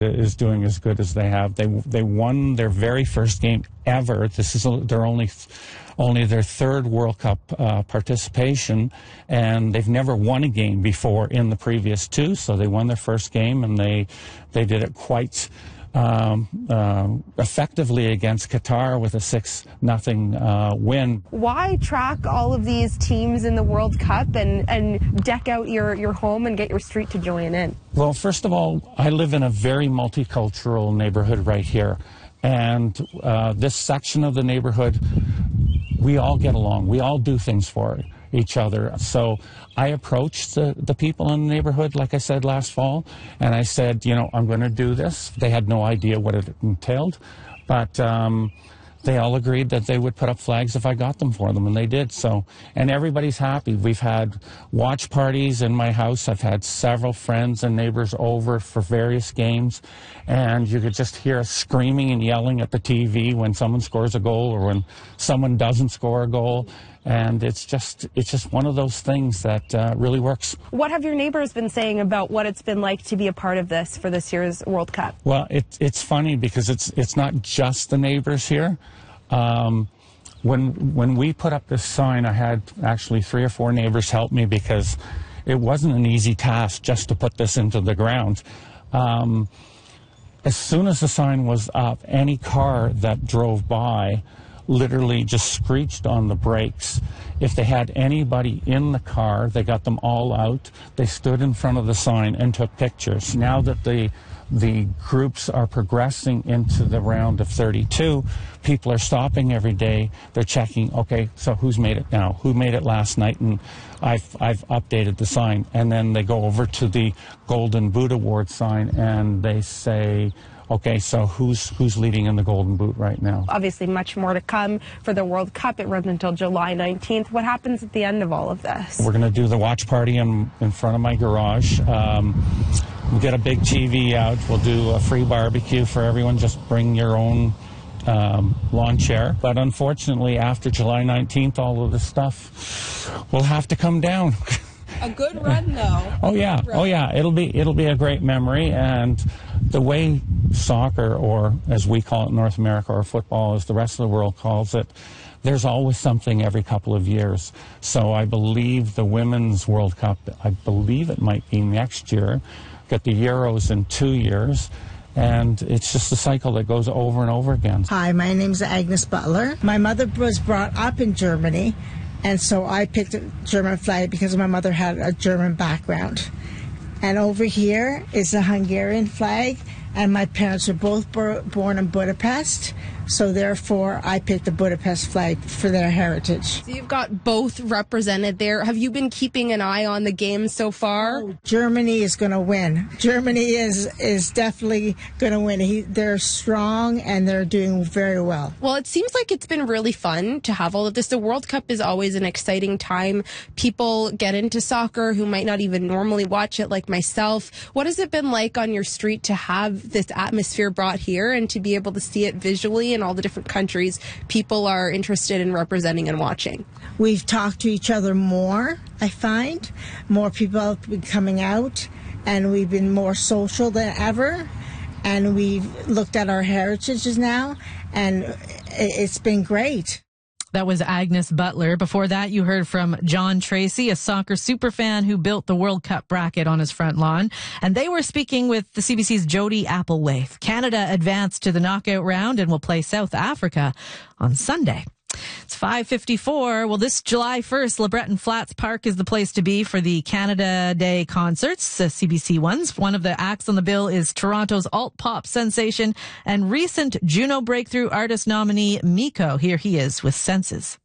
is doing as good as they have. They won their very first game ever. This is their only their third World Cup participation, and they've never won a game before in the previous two. So they won their first game, and they did it quite effectively against Qatar with a 6-0 win. Why track all of these teams in the World Cup and deck out your home and get your street to join in? Well, first of all, I live in a very multicultural neighborhood right here. And this section of the neighborhood, we all get along. We all do things for each other. So I approached the people in the neighborhood, like I said last fall, and I said, you know, I'm going to do this. They had no idea what it entailed, but they all agreed that they would put up flags if I got them for them, and they did. So, and everybody's happy. We've had watch parties in my house. I've had several friends and neighbors over for various games, and you could just hear us screaming and yelling at the TV when someone scores a goal or when someone doesn't score a goal. And it's just one of those things that really works. What have your neighbors been saying about what it's been like to be a part of this for this year's World Cup? Well, it's funny because it's not just the neighbors here. When we put up this sign, I had actually 3 or 4 neighbors help me because it wasn't an easy task just to put this into the ground. As soon as the sign was up, any car that drove by literally just screeched on the brakes. If they had anybody in the car, they got them all out. They stood in front of the sign and took pictures. Now that the groups are progressing into the round of 32, people are stopping every day. They're checking, okay, so who's made it now? Who made it last night? And I've updated the sign. And then they go over to the Golden Boot Award sign and they say, okay, so who's leading in the Golden Boot right now? Obviously much more to come for the World Cup. It runs until July 19th. What happens at the end of all of this? We're going to do the watch party in front of my garage. We'll get a big TV out. We'll do a free barbecue for everyone. Just bring your own lawn chair. But unfortunately, after July 19th, all of this stuff will have to come down. A good run, though. Oh yeah, oh yeah. It'll be a great memory. And the way soccer, or as we call it in North America, or football, as the rest of the world calls it, there's always something every couple of years. So I believe the Women's World Cup, I believe it might be next year. Get the Euros in 2 years. And it's just a cycle that goes over and over again. Hi, my name's Agnes Butler. My mother was brought up in Germany, and so I picked a German flag because my mother had a German background. And over here is the Hungarian flag, and my parents were both born in Budapest, so therefore I picked the Budapest flag for their heritage. So you've got both represented there. Have you been keeping an eye on the game so far? Oh, Germany is going to win. Germany is definitely going to win. They're strong and they're doing very well. Well, it seems like it's been really fun to have all of this. The World Cup is always an exciting time. People get into soccer who might not even normally watch it, like myself. What has it been like on your street to have this atmosphere brought here and to be able to see it visually in all the different countries people are interested in representing and watching? We've talked to each other more, I find. More people have been coming out, and we've been more social than ever. And we've looked at our heritages now, and it's been great. That was Agnes Butler. Before that, you heard from John Tracy, a soccer superfan who built the World Cup bracket on his front lawn. And they were speaking with the CBC's Jody Applewhite. Canada advanced to the knockout round and will play South Africa on Sunday. It's 5:54. Well, this July 1st, LeBreton Flats Park is the place to be for the Canada Day concerts, the CBC ones. One of the acts on the bill is Toronto's alt-pop sensation and recent Juno Breakthrough Artist nominee Miko. Here he is with Senses.